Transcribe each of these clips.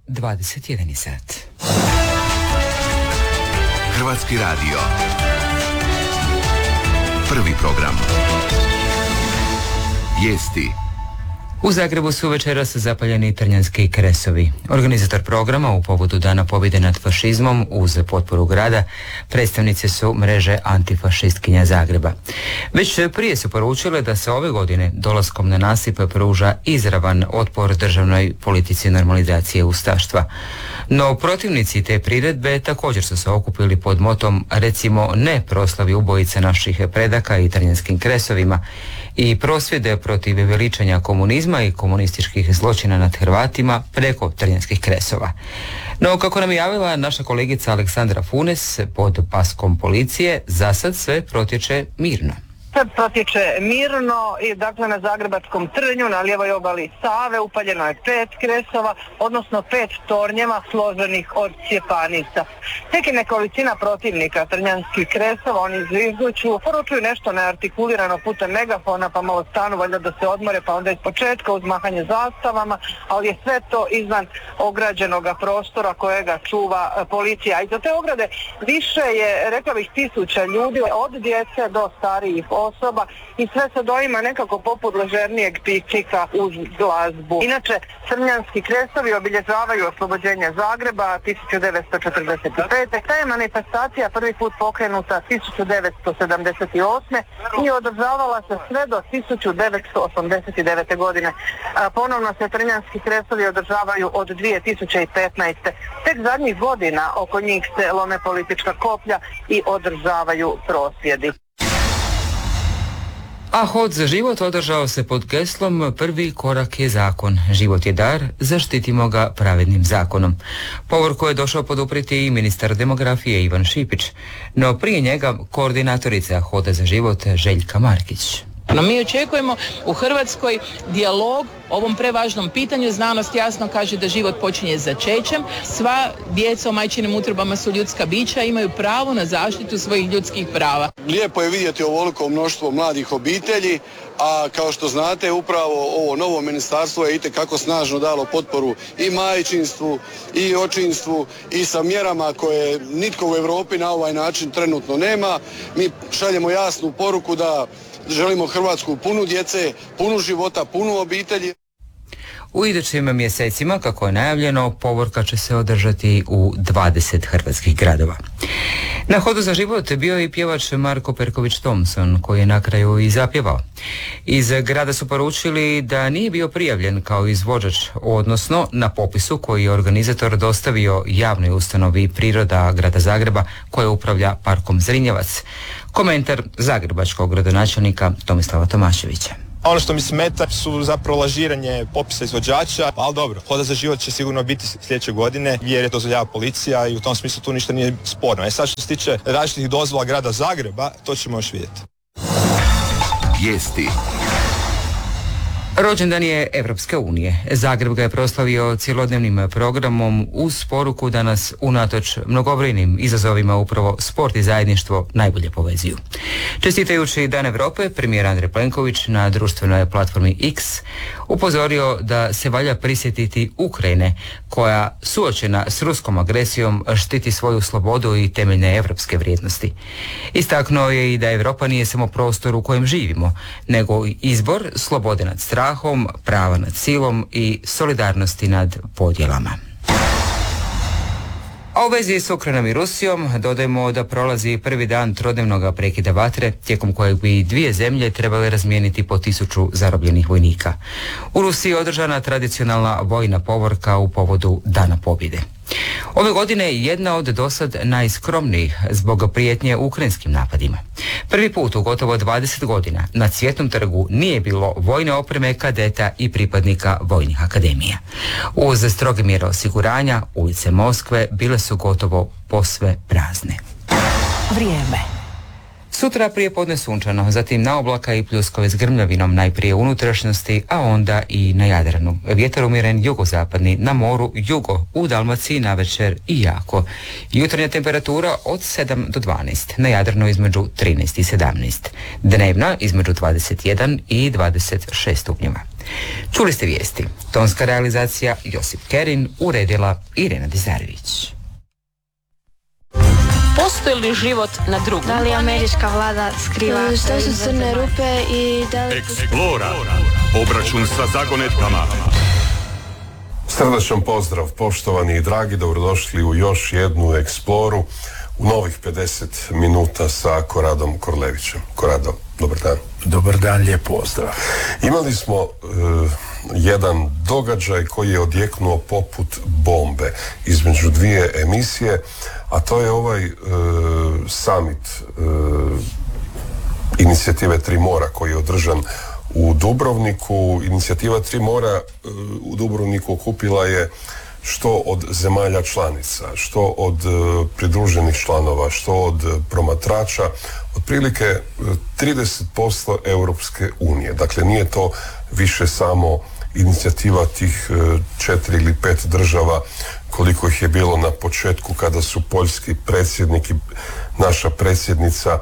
21 sat. Hrvatski radio. Prvi program. Vijesti. U Zagrebu su večeras zapaljeni trnjanski kresovi. Organizator programa u povodu Dana pobjede nad fašizmom uz potporu grada predstavnice su mreže antifašistkinja Zagreba. Već prije su poručile da se ove godine dolaskom na nasip pruža izravan otpor državnoj politici normalizacije ustaštva. No protivnici te priredbe također su se okupili pod motom recimo ne proslavi ubojice naših predaka i trnjanskim kresovima i prosvjede protiv veličanja komunizma i komunističkih zločina nad Hrvatima preko trnjanskih kresova. No, kako nam je javila naša kolegica Aleksandra Funes pod paskom policije, za sad sve protječe mirno. Sad protječe mirno i dakle na Zagrebačkom Trnju, na lijevoj obali Save upaljeno je 5 kresova, odnosno 5 tornjeva složenih od cjepanica. Tek je nekolicina protivnika trnjanskih kresova, oni izvižduću, poručuju nešto neartikulirano putem megafona, pa malo stanu valjda da se odmore, pa onda iz početka uzmahanje zastavama, ali je sve to izvan ograđenog prostora kojega čuva policija. I za te ograde više je, rekla bih, 1000 ljudi, od djece do starijih osoba i sve se doima nekako poput ležernijeg piknika uz glazbu. Inače, trnjanski kresovi obilježavaju oslobođenje Zagreba 1945. Ta je manifestacija prvi put pokrenuta 1978. i održavala se sve do 1989. godine. Ponovno se trnjanski kresovi održavaju od 2015. Tek zadnjih godina oko njih se lome politička koplja i održavaju prosvjedi. A Hod za život održao se pod geslom prvi korak je zakon. Život je dar, zaštitimo ga pravednim zakonom. Povorku je došao poduprijeti i ministar demografije Ivan Šipić, no prije njega koordinatorica Hoda za život Željka Markić. No mi očekujemo u Hrvatskoj dijalog o ovom prevažnom pitanju. Znanost jasno kaže da život počinje začećem. Sva djeca u majčinim utrobama su ljudska bića, imaju pravo na zaštitu svojih ljudskih prava. Lijepo je vidjeti ovoliko mnoštvo mladih obitelji, a kao što znate upravo ovo novo ministarstvo je itekako snažno dalo potporu i majčinstvu i očinstvu i sa mjerama koje nitko u Europi na ovaj način trenutno nema. Mi šaljemo jasnu poruku da želimo Hrvatsku punu djece, punu života, punu obitelji. U idućim mjesecima, kako je najavljeno, povorka će se održati u 20 hrvatskih gradova. Na Hodu za život bio je i pjevač Marko Perković-Thompson, koji je na kraju i zapjevao. Iz grada su poručili da nije bio prijavljen kao izvođač, odnosno na popisu koji je organizator dostavio javnoj ustanovi Priroda grada Zagreba koja upravlja parkom Zrinjevac. Komentar zagrebačkog gradonačelnika Tomislava Tomaševića. Ono što mi smeta su zapravo lažiranje popisa izvođača, ali dobro, Hoda za život će sigurno biti sljedeće godine jer je dozvoljava policija i u tom smislu tu ništa nije sporno. Sad što se tiče različitih dozvola grada Zagreba, to ćemo još vidjeti. Vijesti. Rođendan je Evropske unije. Zagreb ga je proslavio cjelodnevnim programom uz poruku da nas unatoč mnogobrojnim izazovima upravo sport i zajedništvo najbolje povezuju. Čestitajući Dan Europe, premijer Andrej Plenković na društvenoj platformi X upozorio da se valja prisjetiti Ukrajine koja suočena s ruskom agresijom štiti svoju slobodu i temeljne evropske vrijednosti. Istaknuo je i da Europa nije samo prostor u kojem živimo, nego i izbor slobode nad strahom, prava nad silom i solidarnosti nad podjelama. A u vezi s Ukrajinom i Rusijom dodajemo da prolazi prvi dan trodnevnog prekida vatre, tijekom kojeg bi dvije zemlje trebale razmijeniti po 1000 zarobljenih vojnika. U Rusiji je održana tradicionalna vojna povorka u povodu Dana pobjede. Ove godine je jedna od dosad najskromnijih zbog prijetnje ukrajinskim napadima. Prvi put u gotovo 20 godina na Cvjetnom trgu nije bilo vojne opreme, kadeta i pripadnika vojnih akademija. Uz stroge mjere osiguranja, ulice Moskve bile su gotovo posve prazne. Vrijeme. Sutra prije podne sunčano, zatim na oblaka i pljuskove s grmljavinom najprije u unutrašnjosti, a onda i na Jadranu. Vjetar umjeren jugozapadni, na moru jugo, u Dalmaciji navečer i jako. Jutarnja temperatura od 7 do 12, na Jadranu između 13 i 17. Dnevna između 21 i 26 stupnjeva. Čuli ste vijesti. Tonska realizacija Josip Kerin, uredila Irena Dizarević. Postoji li život na drugom? Da li američka vlada skriva? Što su crne rupe i da li... Eksplora. Obračun sa zagonetkama. Srdačan pozdrav, poštovani i dragi, dobrodošli u još jednu Eksploru u novih 50 minuta sa Koradom Korlevićem. Korado, dobar dan. Dobar dan, lijep pozdrav. Imali smo jedan događaj koji je odjeknuo poput bombe između dvije emisije, a to je ovaj summit inicijative Tri mora koji je održan u Dubrovniku. Inicijativa Tri mora u Dubrovniku okupila je što od zemalja članica, što od pridruženih članova, što od promatrača, otprilike 30% Europske unije. Dakle, nije to više samo inicijativa tih 4 ili 5 država koliko ih je bilo na početku kada su poljski predsjednik i naša predsjednica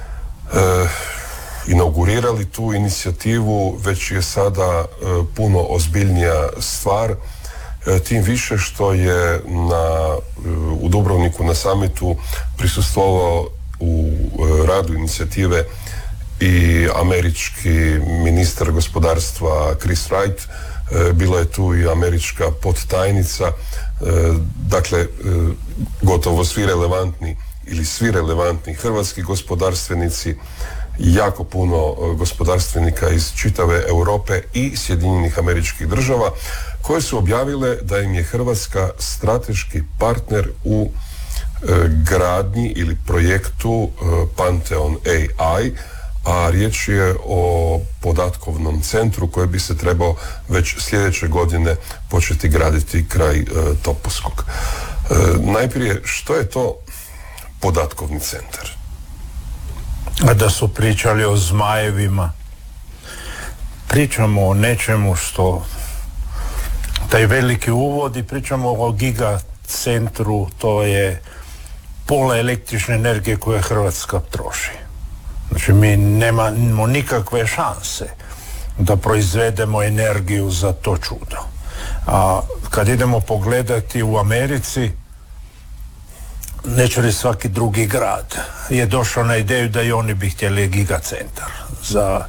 inaugurirali tu inicijativu, već je sada puno ozbiljnija stvar, tim više što je u Dubrovniku na samitu prisustvovao u radu inicijative i američki ministar gospodarstva Chris Wright, bila je tu i američka podtajnica, dakle gotovo svi relevantni hrvatski gospodarstvenici, jako puno gospodarstvenika iz čitave Europe i Sjedinjenih Američkih Država, koje su objavile da im je Hrvatska strateški partner u gradnji ili projektu Pantheon AI, a riječ je o podatkovnom centru koji bi se trebao već sljedeće godine početi graditi kraj Topuskog. Najprije, što je to podatkovni centar? A da su pričali o zmajevima, pričamo o nečemu što taj veliki uvod i pričamo o gigacentru, to je pola električne energije koje Hrvatska troši. Znači mi nemamo nikakve šanse da proizvedemo energiju za to čudo. A kad idemo pogledati u Americi, neće li svaki drugi grad je došao na ideju da i oni bi htjeli gigacentar za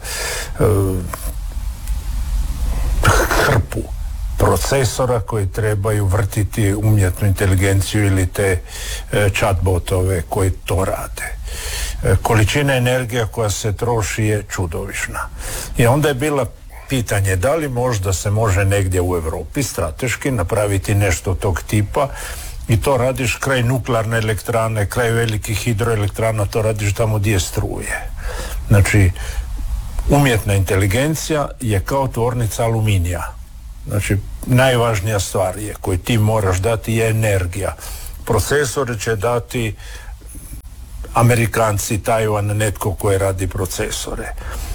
hrpu procesora koji trebaju vrtiti umjetnu inteligenciju ili te chatbotove koji to rade. Količina energije koja se troši je čudovišna. I onda je bila pitanje da li možda se može negdje u Europi strateški napraviti nešto tog tipa i to radiš kraj nuklearne elektrane, kraj velikih hidroelektrana, to radiš tamo gdje struje. Znači, umjetna inteligencija je kao tvornica aluminija. Znači, najvažnija stvar je koju ti moraš dati je energija. Procesore će dati Amerikanci, Tajvan, netko koji radi procesore.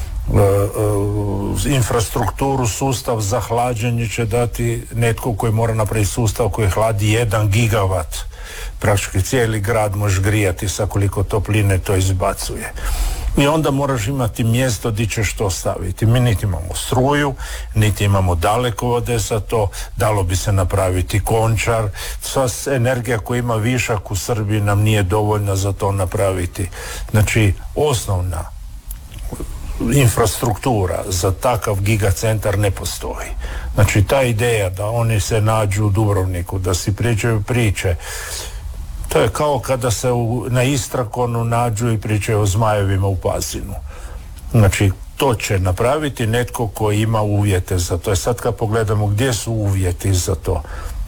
Infrastrukturu, sustav za hlađenje će dati netko koji mora napraviti sustav koji hladi 1 gigavat. Praktički cijeli grad možeš grijati sa koliko topline to izbacuje. I onda moraš imati mjesto gdje ćeš to staviti. Mi niti imamo struju, niti imamo dalekovode za to, dalo bi se napraviti Končar. Sva energija koja ima višak u Srbiji nam nije dovoljna za to napraviti. Znači, osnovna infrastruktura za takav gigacentar ne postoji. Znači, ta ideja da oni se nađu u Dubrovniku, da si pričaju priče, to je kao kada se na Istrakonu nađu i pričaju o zmajevima u Pazinu. Znači, to će napraviti netko koji ima uvjete za to. Sad kad pogledamo gdje su uvjeti za to,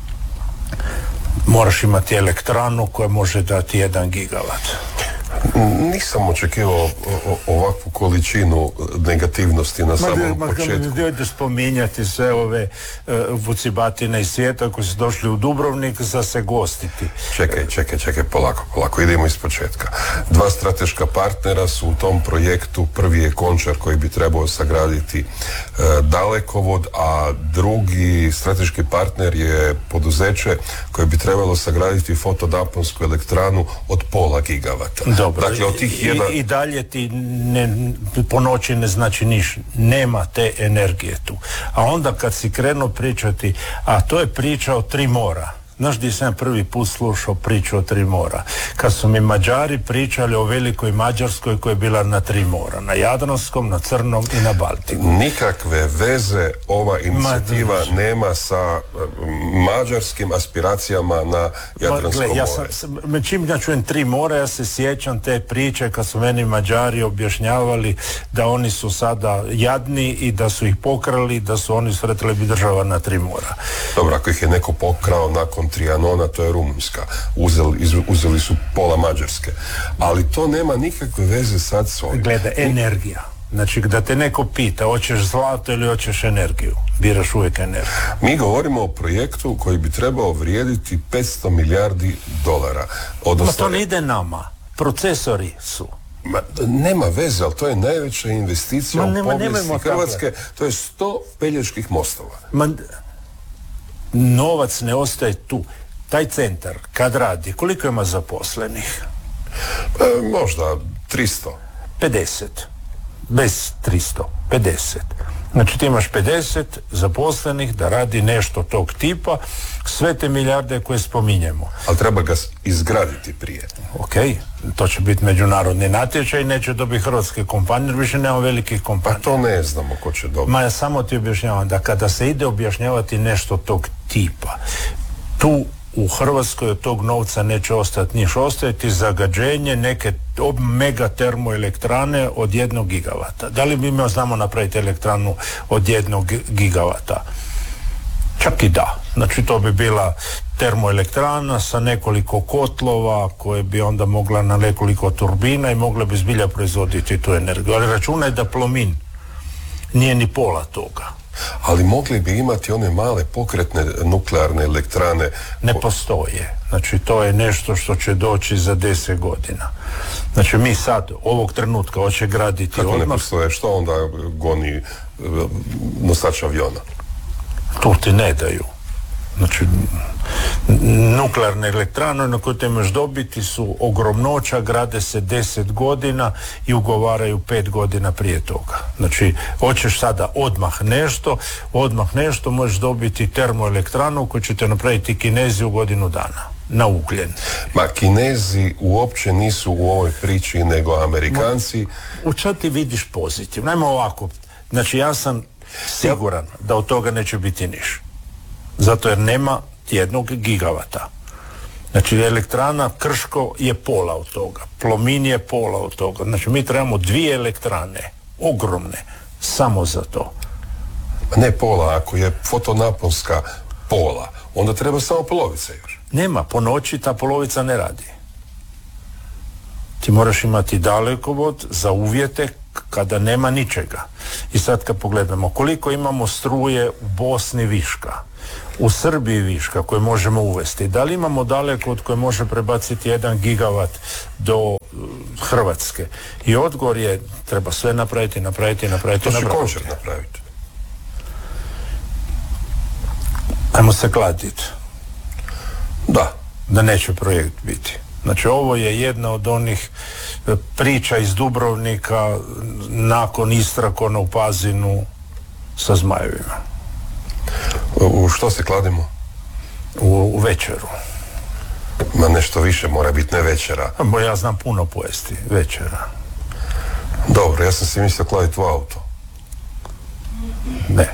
moraš imati elektranu koja može dati 1 gigavat. Nisam očekivao ovakvu količinu negativnosti na samom početku. Dojde spominjati sve ove vucibatine iz svijeta koji su došli u Dubrovnik za se gostiti. Čekaj, polako, idemo iz početka. 2 strateška partnera su u tom projektu. Prvi je Končar koji bi trebao sagraditi dalekovod, a drugi strateški partner je poduzeće koje bi trebalo sagraditi fotonaponsku elektranu od 0,5 gigavata. Dobro, dakle, od tih i dalje ti po noći ne znači niš, nema te energije tu. A onda kad si krenuo pričati, a to je priča o 3 mora. Znaš gdje sam prvi put slušao priču o 3 mora? Kad su mi Mađari pričali o velikoj Mađarskoj koja je bila na 3 mora. Na Jadranskom, na Crnom i na Baltiku. Nikakve veze ova inicijativa nema sa mađarskim aspiracijama na Jadransko more. Čim ja čujem 3 mora, ja se sjećam te priče kad su meni Mađari objašnjavali da oni su sada jadni i da su ih pokrali, da su oni trebali biti država na 3 mora. Dobro, ako ih je neko pokrao nakon Trianona, to je Rumunjska. Uzeli su pola Mađarske. Ali to nema nikakve veze sad s ovim. Gleda, energija. Znači, da te neko pita, hoćeš zlato ili hoćeš energiju? Biraš uvijek energiju. Mi govorimo o projektu koji bi trebao vrijediti $500 milijardi. Ma to ne ide nama. Procesori su. Nema veze, ali to je najveća investicija u povijesti Hrvatske. To je 100 Peljeških mostova. Novac ne ostaje tu. Taj centar, kad radi, koliko ima zaposlenih? Možda 300. 50. Bez 300. 50. Znači ti imaš 50 zaposlenih da radi nešto tog tipa, sve te milijarde koje spominjemo. Ali treba ga izgraditi prije. Ok, to će biti međunarodni natječaj, neće dobiti hrvatske kompanije, jer više nema velikih kompanija. Pa to ne znamo ko će dobiti. Ma ja samo ti objašnjavam da kada se ide objašnjavati nešto tog tipa, tu u Hrvatskoj od tog novca neće ostati niš, ostajati zagađenje neke mega termoelektrane od 1 gigavata. Da li mi znamo napraviti elektranu od 1 gigavata? Čak i da. Znači to bi bila termoelektrana sa nekoliko kotlova koje bi onda mogla na nekoliko turbina i mogla bi zbilja proizvoditi tu energiju. Ali računaj da Plomin nije ni pola toga. Ali mogli bi imati one male pokretne nuklearne elektrane. Ne postoje. Znači to je nešto što će doći za 10 godina. Znači mi sad ovog trenutka hoće graditi kako odmah. Ne postoje? Što onda goni nosač aviona? Tu ti ne daju. Znači nuklearne elektrane na koje te možeš dobiti su ogromnoća, grade se 10 godina i ugovaraju 5 godina prije toga. Znači hoćeš sada odmah nešto možeš dobiti termoelektranu koju ćete napraviti Kinezi u godinu dana na ugljen. Ma Kinezi uopće nisu u ovoj priči nego Amerikanci. U čemu ti vidiš pozitivno? Najmo ovako, znači ja sam siguran da od toga neće biti niš. Zato jer nema 1 gigavata. Znači elektrana Krško je pola od toga. Plomin je pola od toga. Znači mi trebamo 2 elektrane, ogromne, samo za to. Ne pola, ako je fotonaponska pola, onda treba samo polovica još. Nema, po noći ta polovica ne radi. Ti moraš imati dalekovod za uvjete kada nema ničega. I sad kad pogledamo koliko imamo struje u Bosni viška, u Srbiji viška koje možemo uvesti, da li imamo dalekovod koji može prebaciti 1 gigavat do Hrvatske? I odgovor je treba sve napraviti. To će Končar napraviti. Ajmo se kladiti. Da neće projekt biti. Znači ovo je jedna od onih priča iz Dubrovnika nakon Istrakona u Pazinu sa zmajevima. U što se kladimo? U večeru. Ma nešto više mora biti, ne večera. Ja znam puno pojesti večera. Dobro, ja sam si mislio kladiti u auto. Ne.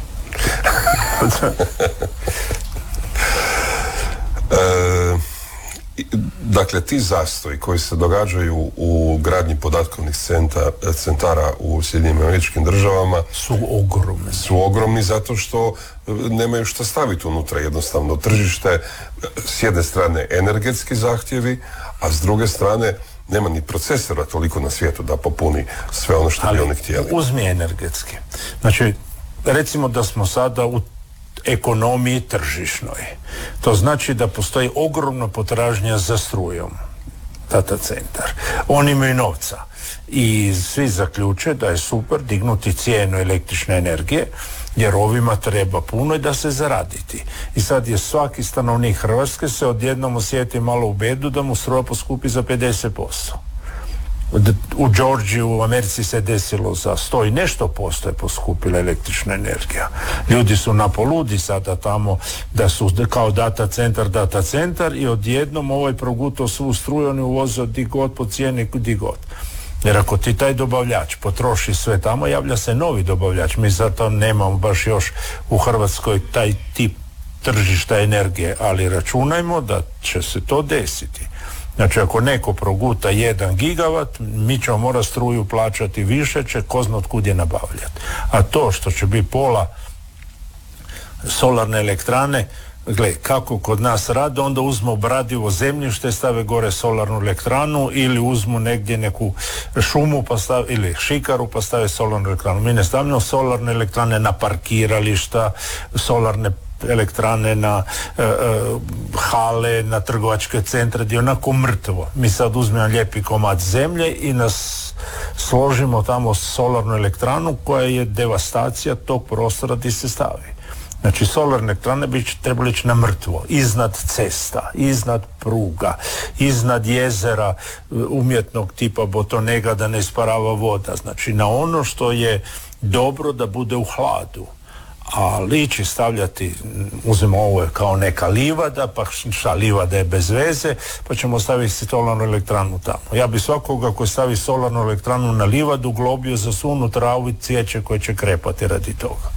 Dakle, ti zastoji koji se događaju u gradnji podatkovnih centara u SAD-u su ogromni zato što nemaju što staviti unutra. Jednostavno tržište, s jedne strane energetski zahtjevi, a s druge strane nema ni procesora toliko na svijetu da popuni sve ono što bi oni htjeli. Uzmi energetski. Znači, recimo da smo sada u ekonomiji tržišnoj. To znači da postoji ogromna potražnja za strujom. Data centar. Oni imaju novca. I svi zaključe da je super dignuti cijenu električne energije, jer ovima treba puno i da se zaraditi. I sad je svaki stanovnik Hrvatske se odjednom osjeti malo u bedu da mu struja poskupi za 50%. U Georgiji u Americi se desilo za 100 i nešto posto je poskupila električna energija. Ljudi su napoludi sada tamo da su kao data centar i odjednom ovaj progutao svu struju, oni uvoze di god po cijeni di god. Jer ako ti taj dobavljač potroši sve tamo, javlja se novi dobavljač. Mi zato nemamo baš još u Hrvatskoj taj tip tržišta energije, ali računajmo da će se to desiti. Znači, ako neko proguta 1 gigavat, mi ćemo morati struju plaćati više, će ko zna otkud je nabavljati. A to što će biti pola solarne elektrane, gle, kako kod nas rade, onda uzmu obradivo zemljište, stave gore solarnu elektranu ili uzmu negdje neku šumu pa stave, ili šikaru pa stave solarnu elektranu. Mi ne stavljamo solarne elektrane na parkirališta, solarne elektrane na hale, na trgovačke centre, gdje je onako mrtvo. Mi sad uzmemo lijepi komad zemlje i nas složimo tamo solarnu elektranu koja je devastacija tog prostora gdje se stavi. Znači, solarne elektrane bi trebali ići na mrtvo, iznad cesta, iznad pruga, iznad jezera umjetnog tipa botonega da ne isparava voda. Znači, na ono što je dobro da bude u hladu. A liči stavljati, uzmemo ovo kao neka livada, pa šta, livada je bez veze, pa ćemo staviti solarnu elektranu tamo. Ja bi svakoga koji stavi solarnu elektranu na livadu globio za sunu travu i cvijeće koje će krepati radi toga.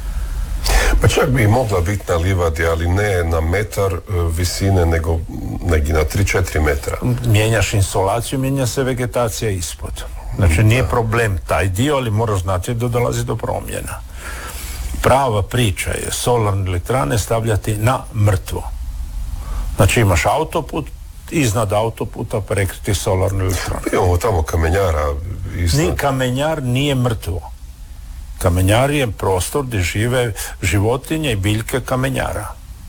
Pa čak bi i mogla biti na livadi, ali ne na metar visine, nego negdje na 3-4 metra. Mijenjaš insolaciju, mijenja se vegetacija ispod. Znači, nije problem taj dio, ali moraš znati da dolazi do promjena. Prava priča je solarne elektrane stavljati na mrtvo. Znači, imaš autoput, iznad autoputa prekriti solarnu elektranu. Imamo tamo kamenjara. Kamenjar nije mrtvo. Kamenjar je prostor gdje žive životinje i biljke kamenjara.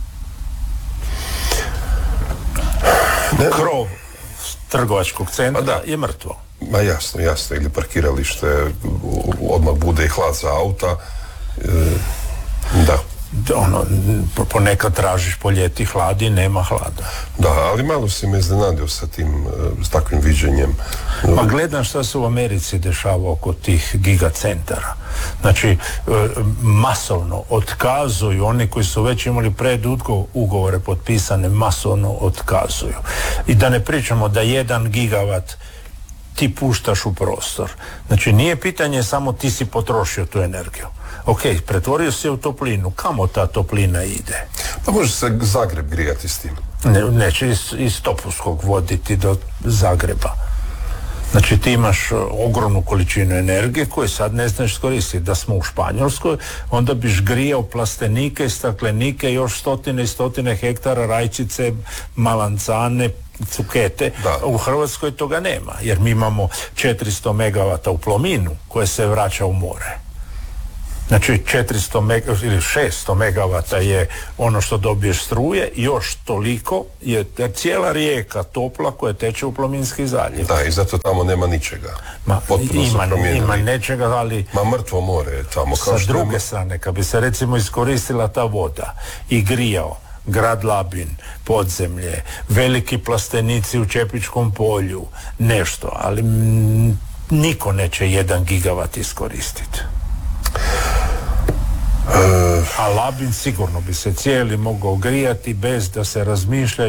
Krov trgovačkog centra je mrtvo. Ma jasno, ili parkiralište, odmah bude i hlad za auta. Da. Ponekad tražiš po ljeti hladi, nema hlada. Da, ali malo si me iznenadio s takvim viđenjem. Pa gledam šta se u Americi dešava oko tih gigacentara. Znači, masovno otkazuju, oni koji su već imali ugovore potpisane, masovno otkazuju. I da ne pričamo da 1 gigavat ti puštaš u prostor. Znači, nije pitanje samo ti si potrošio tu energiju. Ok, pretvorio se u toplinu. Kamo ta toplina ide? Pa može se Zagreb grijati s tim. Neće iz Topuskog voditi do Zagreba. Znači, ti imaš ogromnu količinu energije koju sad ne znaš iskoristiti. Da smo u Španjolskoj, onda biš grijao plastenike i staklenike, još 100 i 100 hektara rajčice, malancane, cukete. Da. U Hrvatskoj toga nema, jer mi imamo 400 megavata u Plominu koje se vraća u more. Znači 400 ili 600 megavata je ono što dobiješ struje, još toliko je cijela rijeka topla koja teče u Plominski zaljev. Da, i zato tamo nema ničega. Ima nečega, ali... mrtvo more je tamo. Sa druge strane, kad bi se recimo iskoristila ta voda i grijao grad Labin, podzemlje, veliki plastenici u Čepičkom polju, nešto, ali niko neće 1 gigavat iskoristiti. A Labin sigurno bi se cijeli mogao grijati bez da se razmišlja